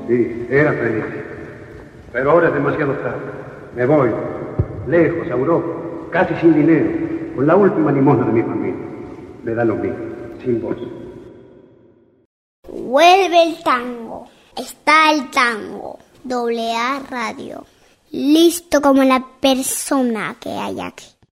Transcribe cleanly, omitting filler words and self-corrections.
Sí, era feliz. Pero ahora es demasiado tarde. Me voy, lejos, a Europa, casi sin dinero, con la última limosna de mi familia. Me da lo mismo, sin vos. Vuelve el tango. Está el tango. AA Radio. Listo como la persona que hay aquí.